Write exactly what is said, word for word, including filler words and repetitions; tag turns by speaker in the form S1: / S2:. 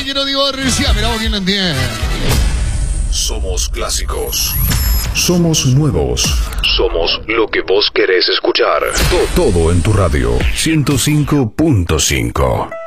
S1: que no divorcia. Mirá vos quién lo entiende.
S2: Somos clásicos. Somos nuevos. Somos lo que vos querés escuchar. Todo, todo en tu radio. ciento cinco punto cinco.